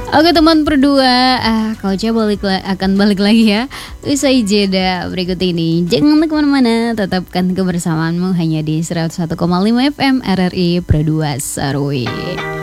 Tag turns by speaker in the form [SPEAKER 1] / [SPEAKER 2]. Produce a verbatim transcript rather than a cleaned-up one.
[SPEAKER 1] Oke teman berdua, ah kau coba balik la- akan balik lagi ya usai jeda berikut ini. Jangan kemana-mana, tetapkan kebersamaanmu hanya di seratus satu koma lima F M R R I Perdua Sarui.